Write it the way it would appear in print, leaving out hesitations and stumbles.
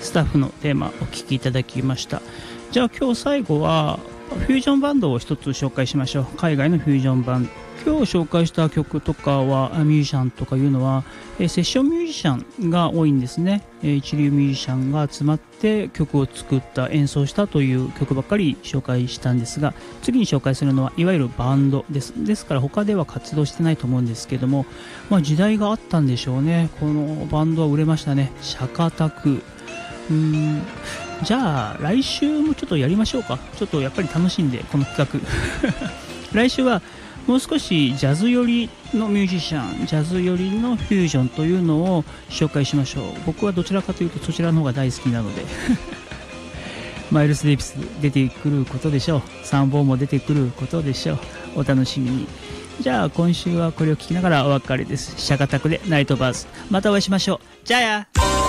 スタッフのテーマお聴きいただきました。じゃあ今日最後はフュージョンバンドを一つ紹介しましょう。海外のフュージョンバンド。今日紹介した曲とかはミュージシャンとかいうのはセッションミュージシャンが多いんですね。一流ミュージシャンが集まって曲を作った演奏したという曲ばっかり紹介したんですが、次に紹介するのはいわゆるバンドです。ですから他では活動してないと思うんですけども、時代があったんでしょうね。このバンドは売れましたね。シャカタク。じゃあ来週もちょっとやりましょうか。ちょっとやっぱり楽しんでこの企画来週はもう少しジャズ寄りのミュージシャン、ジャズ寄りのフュージョンというのを紹介しましょう。僕はどちらかというとそちらの方が大好きなのでマイルス・デイビス出てくることでしょう。サンボーも出てくることでしょう。お楽しみに。じゃあ今週はこれを聞きながらお別れです。シャカタクでナイトバーズ。またお会いしましょう。じゃあや。